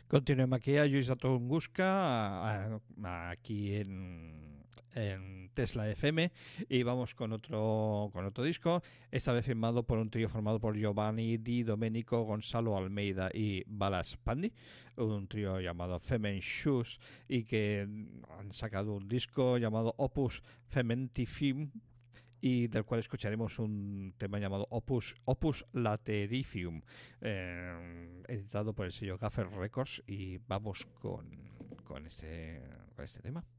Continuem aquí a Lluís Atunguska, aquí en Tesla FM, y vamos con otro disco, esta vez firmado por un trío formado por Giovanni Di Domenico, Gonzalo Almeida y Balas Pandi, un trío llamado Femen Shoes, y que han sacado un disco llamado Opus Fementifim, y del cual escucharemos un tema llamado Opus Laterifium, editado por el sello Gaffer Records, y vamos con este tema.